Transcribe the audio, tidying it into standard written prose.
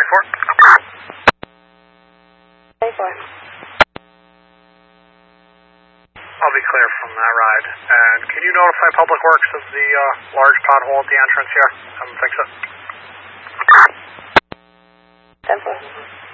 24. I'll be clear from that ride. And can you notify Public Works of the large pothole at the entrance here? Come fix it. 10-4.